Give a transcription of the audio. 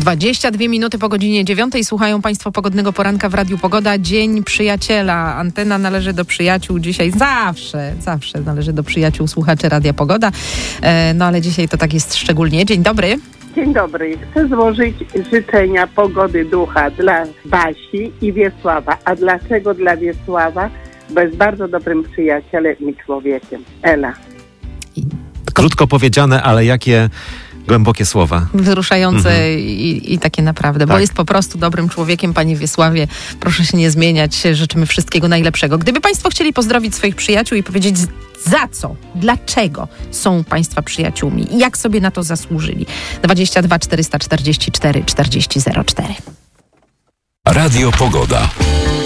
22 minuty po godzinie 9. Słuchają Państwo Pogodnego Poranka w Radiu Pogoda. Dzień Przyjaciela. Antena należy do przyjaciół dzisiaj. Zawsze należy do przyjaciół słuchaczy Radia Pogoda. No ale dzisiaj to tak jest szczególnie. Dzień dobry. Dzień dobry. Chcę złożyć życzenia pogody ducha dla Basi i Wiesława. A dlaczego dla Wiesława? Bo jest bardzo dobrym przyjacielem i człowiekiem. Ela. Krótko powiedziane, ale jakie głębokie słowa. Wzruszające i takie naprawdę, bo jest po prostu dobrym człowiekiem, panie Wiesławie. Proszę się nie zmieniać, życzymy wszystkiego najlepszego. Gdyby Państwo chcieli pozdrowić swoich przyjaciół i powiedzieć za co, dlaczego są Państwa przyjaciółmi i jak sobie na to zasłużyli. 22 444 40 04. Radio Pogoda.